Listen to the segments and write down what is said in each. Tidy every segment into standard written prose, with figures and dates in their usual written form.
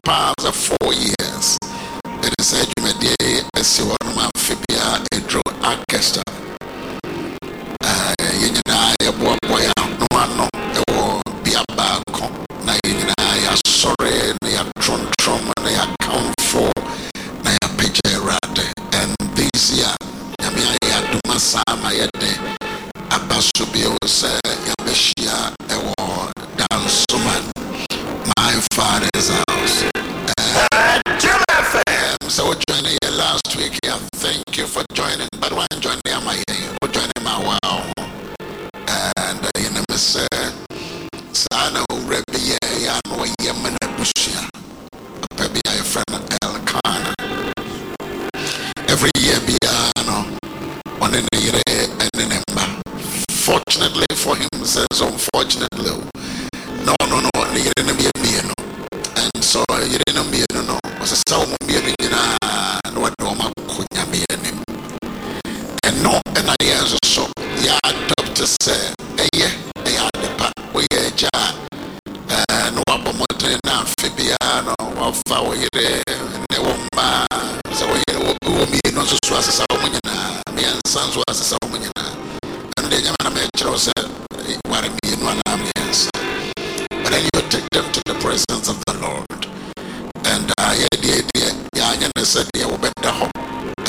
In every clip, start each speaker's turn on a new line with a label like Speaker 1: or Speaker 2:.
Speaker 1: past 4 years. It is a Jumedia, a Siwan Amphibia, a Dro Orchestra. Yina, a boy, no one, no, be a balcon. Naya, sorry, Naya Tron, Naya count for Naya Pijerade. And this year, Yamia Dumasama Yade, Abasubio, Yameshia, a dance woman, my father's house. So we're joining you last week. Yeah, thank you for joining. But why joining my joining my wow? And you know, Miss Sana Rebia, Yano Yemen Bushia, Baby, a friend Elkanah. Every year, Biano, one in a year and in number. Fortunately for him, says unfortunately, no, you didn't be a beano. And so you didn't be a no, was a sound being and what no man could be a name. And no, and I answer so, yeah, doctor say, yeah, the part we are jar, and what mountain amphibian or foul you there, and the woman, so you will be no so as a salmon, me and sons was a salmon, and the young man said, what I mean, one ambience. But then you take them to the presence of the Lord. And I said, you will bet the hope.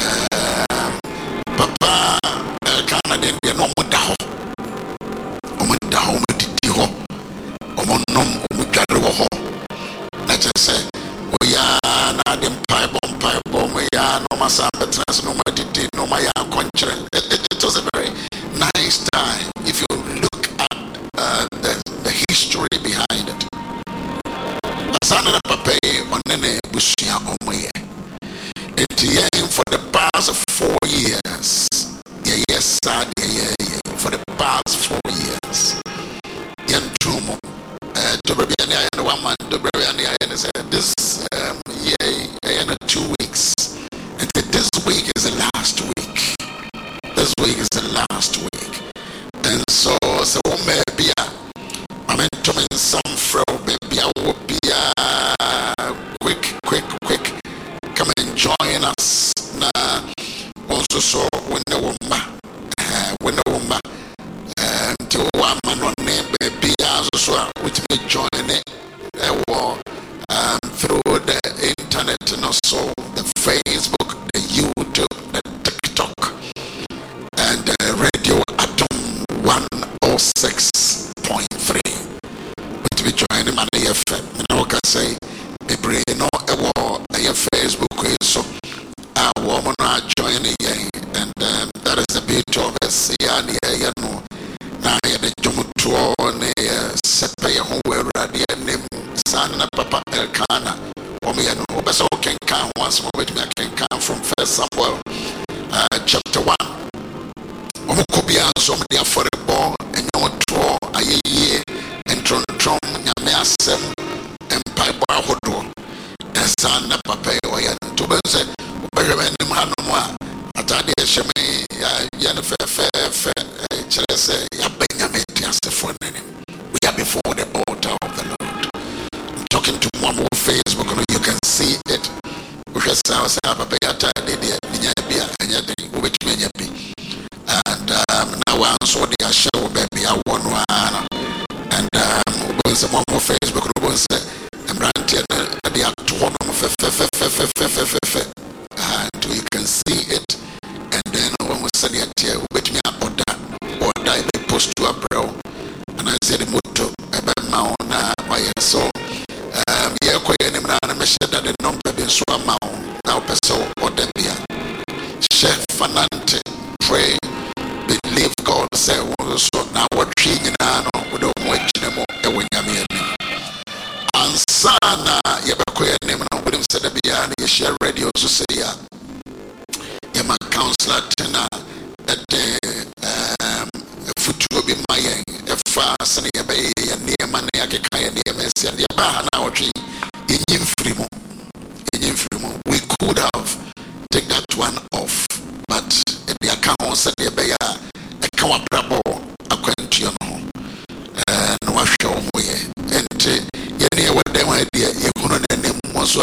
Speaker 1: Papa, Canada, you know what the hope. The home did the hope. Omonum, Umukaru. Let's just say, we are not in pipe bomb, we are no Massapetrans, no Madity, no Maya country. It was a very nice time if you look at the history behind it. Asana Papa on the Bushia Omoye. It's for the past 4 years. Yes, for the past 4 years. Yan Trumo, to Brabiania and 1 month, to Brabiania and said this year and 2 weeks. And this week is the last week. This week is the last week. And so maybe I meant to mean some fro, maybe I will be quick. Come and join us. Also, so when the woman, to 1 man on name, baby, also, which may join it through the internet and also the Facebook, the YouTube, the TikTok, and the radio Atom 106.3. Which we join him on the FM. You know, I can say, maybe no, a Facebook, so our woman are joining, and that is the beauty of us. Yeah, no, now the Jomutuo, Sepe, who were ready, and name Sana Papa Elkanah, or me, and Obeso can come once more with me. I can come from 1 Samuel chapter 1. Omukubia, so many for the ball, and no draw, a year, and Tron, Yamasem, and Piper Hodo. Sana Papa, and to say, Benjamin Hanoma, Atadi Shemi, Yanfe, Chese, Benjamin, for we are before the altar of the Lord. I'm talking to one more Facebook, you can see it. Which is our Sabata, which may be. And now I saw the show, baby, I won one. And one more Facebook, and ranting the actual and you can see it. And then when we send it here, wait me up on that, or die be post to a bro. And I said, Muto, about Mauna, by so, yeah, quite name and I said that the number been so amount now, so or the beer. Chef Fanante, pray, believe God, say, so now what tree in an we don't wait anymore, and when you're here. And Sana, Yabakoya name, and William said, you share radio to say, my counselor, Tina, at the foot will be my fast and near money, I can near Messi and the Bahana tree in Frimo. We could have take that one off, but the account said, a Kawabrabo, a quention, and wash your way. And what they were there, you couldn't name was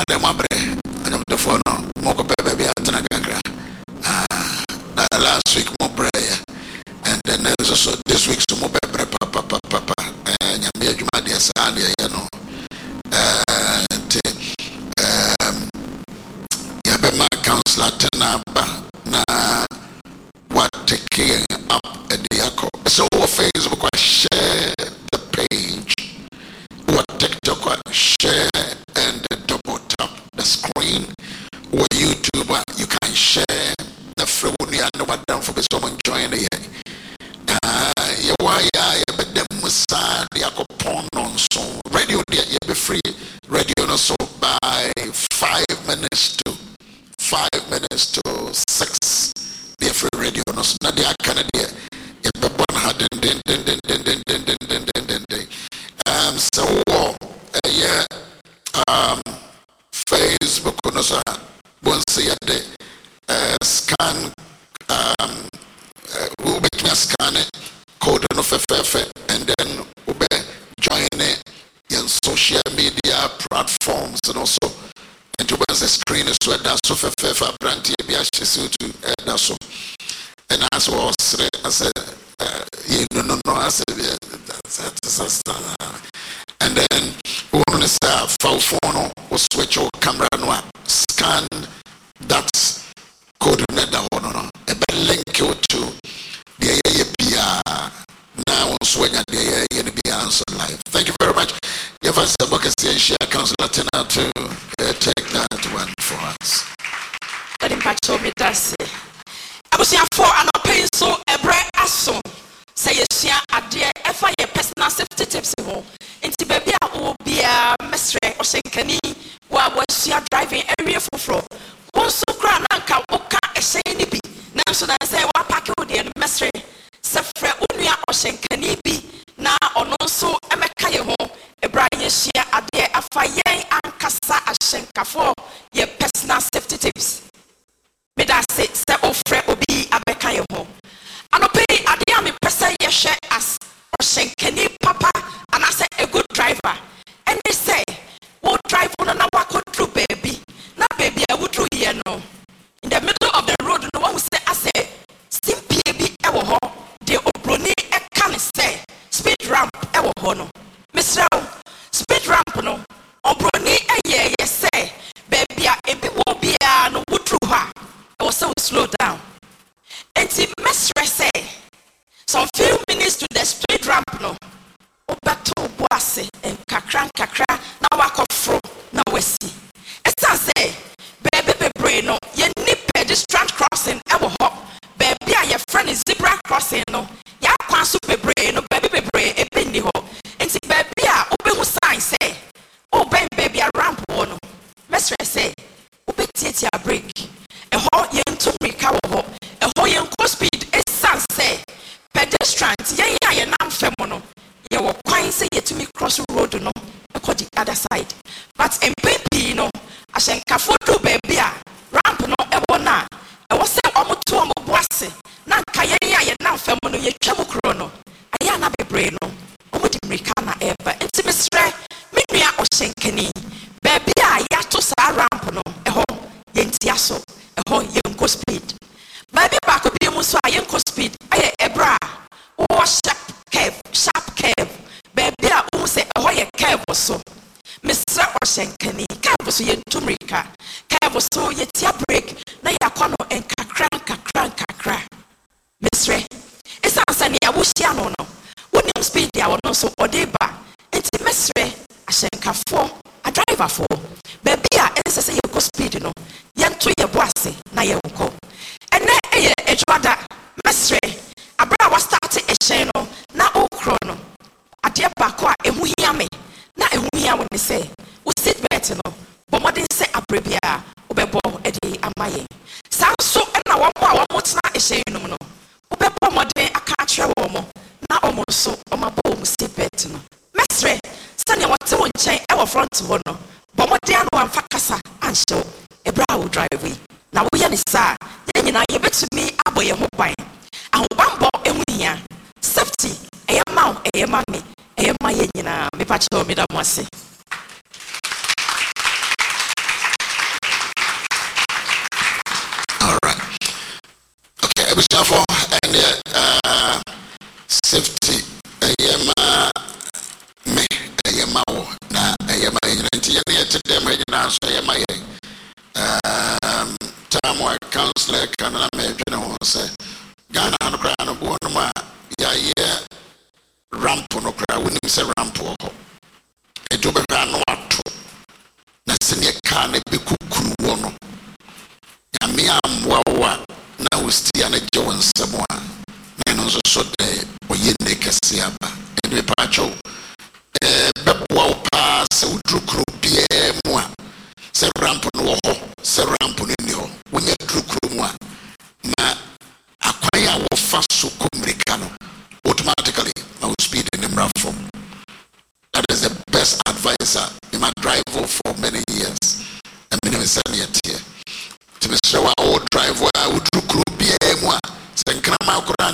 Speaker 1: them abre and the phone moko baby atana kakra. Last week more prayer, and then there's also this week some more papa and you juma dia salia you know ya be my counselor tenaba na what taking up at the echo so Facebook share the page what TikTok share and double tap the screen or YouTube you can share the free one and what down for someone join the yeah why I bet them side the acopon on so radio there you be free radio no so by 5 minutes to 6 the free radio no so na the Canada you be born had den so yeah Facebook no so once you scan we can scan it code no and then we join it in social media platforms and also and when the screen is so that so brand be actually to that so and as well I said you know I said and then when it's phone or switch your camera no scan that code no a link you to the now when you're be answer live. Thank you very much. Your first share Councillor Tina to take that one for us.
Speaker 2: That impact so me that's it. I was here for an open so a bread aso. Say you share a dear FIA personal safety tips home. Into baby will be a mestre or shankani while was she driving area for floor. One so crown anka oka a shiny be. Now so that say what pack you the mestre. Sefre unia oshenkani bi na ono so emeka ye ho ebra ye hia ade afa yen ankasa ashenkafo ye personal safety tips me da se ofre obi abeka ye ho anope ade a me pese ye hwe as oshenkani papa and I say a good driver and they say wo drive on na wakodru baby na baby a wudru ye no in the middle of the road no one will say I say simply be ewo ho the obroni e can say speed ramp ewo ho no Mr. speed ramp no obroni ye say baby a ebi wo bia no wudru ha e was so slow down and Mr. say some few minutes to the speed ramp no obato boase en kakra na wakofro na wasi esa say baby no ye ni pedestrian crossing ewo ho baby a your friend is zebra crossing no ya kwan so bebre no baby e bendi ho enti baby a obehu sign say oh baby a ramp wo no mesre say obetieti a break e ho ye nto meka wo ho e ho ye nko speed e san say pedestrian ye ya ye nam fem no ye wo kwan say yetumi cross road no e ko the other side but en baby no ashenkafo do baby a ramp no e wo na e wo say omoto omoboase na kaye ya ye na fam no ye twam kro no aya na bebre no omodi mrika na eba enti mesre menua ohyenkani baby a ya to sa ramp no e ho ye ntia so e ho ye nko speed baby back bi mu so a ye nko speed aye ebra o sharp curve baby a o say e ho ye curve so mesre ohyenkani curve so ye ntumrika curve so ye tia break na ya kono enkakra Misre esa ansani ya wushia no no wonim speed ya wono so odeba enti mesre ashenkafo a driver for baby a ense say you go speed no yento ye boase na ye nko ene eye ejwada mesre abra wa start ehyen no na okro no ade ba ko a ehu hia me na ehu hia woni say wo seat belt no bo modern say abrebia obebo ede amaye sanso na wo a wo tena ehyen no no obebo modern aka atwe wo mo na omo so omabo mo seat belt no mesre sani wote wo nchen e wo front ho no bo modern no amfa kasa anhye ebra wo drive na wo ye ne sa ye nyina ye betumi aboye ho ban ahobambo ehu hia safety eyema me eyema ye nyina me pa che o me da mo ase
Speaker 1: abusuafo and safety ayema me ayema wo na ayema nti ye ne tede ma nyina so ayema ye time counselor kan na me dwene ho se Ghana no kra no bo no ma ya ye ramp no kra wonim se ramp ho ejo be no ato na se ne ka na be kukuru wo no ya me amwa wa na ustia na je won semo a na no so de oye ne kase aba ebe pacho be wo pa se udrukru bie mu a se ramp no ho se ramp no ni ho wonya drukru mu a na akwaya wo fa so komrikano automatically now speed in the from. That is the best advisor in my drive for many years. I mean, I'm saying it here. To be sure, I would drive where I would do group BMWA. Sen kana ma